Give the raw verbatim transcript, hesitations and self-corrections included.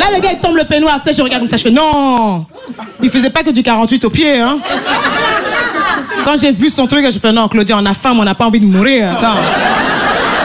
Là, le gars, il tombe le peignoir, tu sais, je regarde comme ça, je fais non. Il faisait pas que du quarante-huit au pied, hein. Quand j'ai vu son truc, je fais non, Claudia, on a faim, on n'a pas envie de mourir, attends.